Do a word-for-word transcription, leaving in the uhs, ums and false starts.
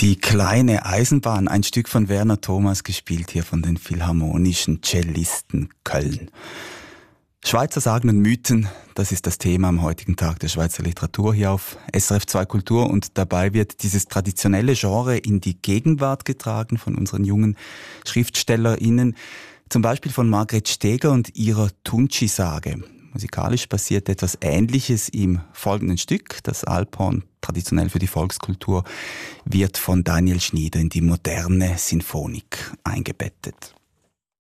Die kleine Eisenbahn, ein Stück von Werner Thomas, gespielt hier von den Philharmonischen Cellisten Köln. Schweizer Sagen und Mythen, das ist das Thema am heutigen Tag der Schweizer Literatur hier auf S R F zwei Kultur, und dabei wird dieses traditionelle Genre in die Gegenwart getragen von unseren jungen SchriftstellerInnen, zum Beispiel von Margret Steger und ihrer Tunci-Sage. Musikalisch passiert etwas Ähnliches im folgenden Stück. Das Alphorn, traditionell für die Volkskultur, wird von Daniel Schnieder in die moderne Sinfonik eingebettet.